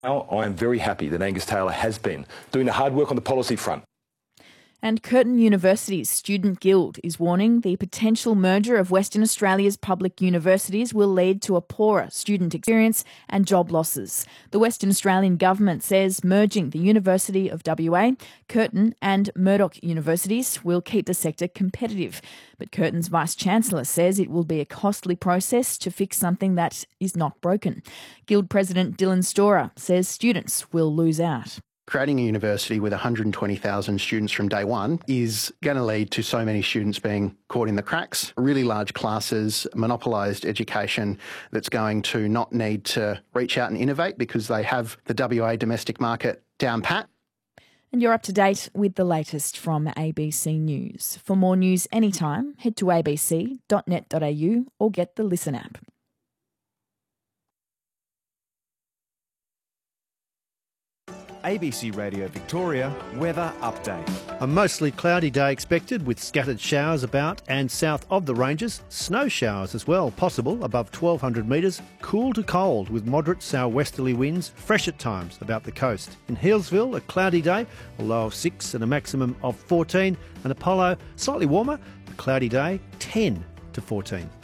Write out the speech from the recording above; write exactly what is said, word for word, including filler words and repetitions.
Now, I am very happy that Angus Taylor has been doing the hard work on the policy front. And Curtin University's Student Guild is warning the potential merger of Western Australia's public universities will lead to a poorer student experience and job losses. The Western Australian government says merging the University of W A, Curtin and Murdoch universities will keep the sector competitive. But Curtin's Vice-Chancellor says it will be a costly process to fix something that is not broken. Guild President Dylan Storer says students will lose out. Creating a university with one hundred twenty thousand students from day one is going to lead to so many students being caught in the cracks, really large classes, monopolised education that's going to not need to reach out and innovate because they have the W A domestic market down pat. And you're up to date with the latest from A B C News. For more news anytime, head to a b c dot net dot a u or get the Listen app. A B C Radio Victoria weather update. A mostly cloudy day expected with scattered showers about and south of the ranges. Snow showers as well possible above twelve hundred metres. Cool to cold with moderate southwesterly winds, fresh at times about the coast. In Healesville, a cloudy day, a low of six and a maximum of fourteen. And Apollo, slightly warmer, a cloudy day, ten to fourteen.